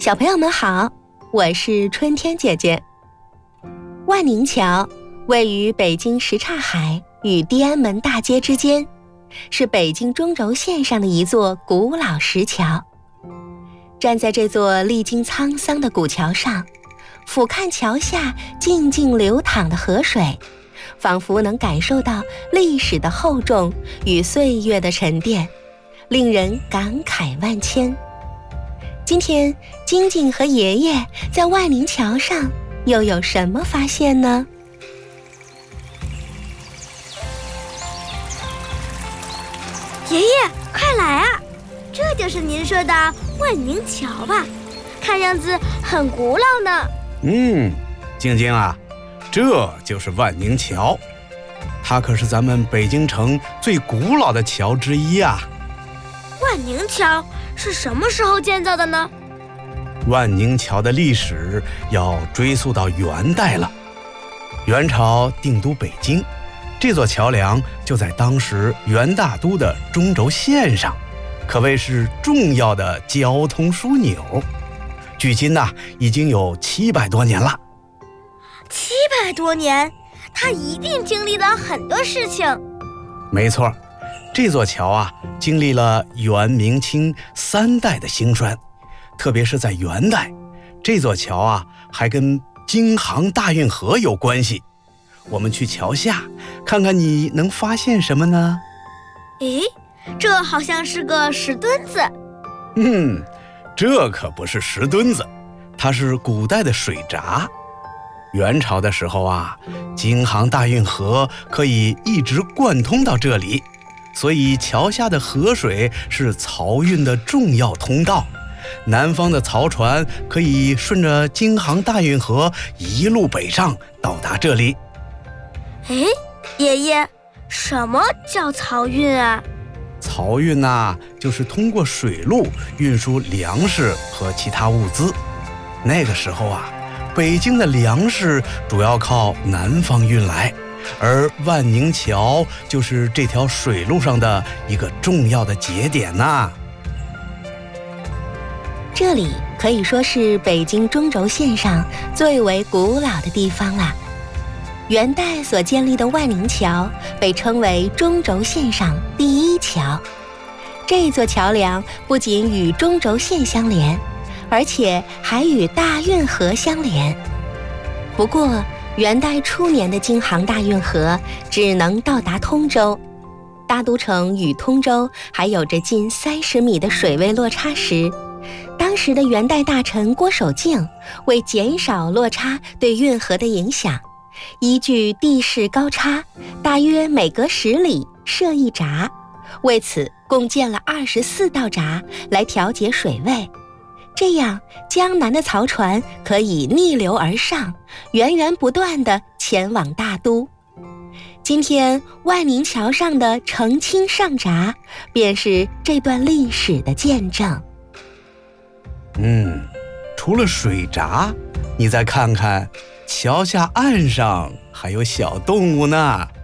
小朋友们好，我是春天姐姐。万宁桥位于北京什刹海与地安门大街之间，是北京中轴线上的一座古老石桥。站在这座历经沧桑的古桥上，俯瞰桥下静静流淌的河水，仿佛能感受到历史的厚重与岁月的沉淀，令人感慨万千。今天晶晶和爷爷在万宁桥上又有什么发现呢？ 爷爷，快来啊！这就是您说的万宁桥吧？看样子很古老呢。 晶晶啊，这就是万宁桥，它可是咱们北京城最古老的桥之一啊。 万宁桥是什么时候建造的呢？ 万宁桥的历史要追溯到元代了。元朝定都北京，这座桥梁就在当时元大都的中轴线上，可谓是重要的交通枢纽。距今已经有700多年了。 700多年，它一定经历了很多事情。 没错，这座桥经历了元、明、清3代的兴衰，特别是在元代，这座桥还跟京杭大运河有关系。我们去桥下看看，你能发现什么呢？ 诶，这好像是个石墩子。 这可不是石墩子，它是古代的水闸。元朝的时候京杭大运河可以一直贯通到这里，所以桥下的河水是漕运的重要通道。南方的漕船可以顺着京杭大运河一路北上到达这里。 诶，爷爷，什么叫漕运啊？ 漕运就是通过水路运输粮食和其他物资。那个时候北京的粮食主要靠南方运来，而万宁桥就是这条水路上的一个重要的节点这里可以说是北京中轴线上最为古老的地方了。元代所建立的万宁桥被称为中轴线上第一桥。这座桥梁不仅与中轴线相连，而且还与大运河相连。不过元代初年的京杭大运河只能到达通州，大都城与通州还有着近30米的水位落差时，当时的元代大臣郭守敬为减少落差对运河的影响，依据地势高差，大约每隔10里设一闸，为此共建了24道闸来调节水位。这样江南的漕船可以逆流而上，源源不断地前往大都。今天万宁桥上的澄清上闸便是这段历史的见证。 除了水闸，你再看看桥下岸上还有小动物呢。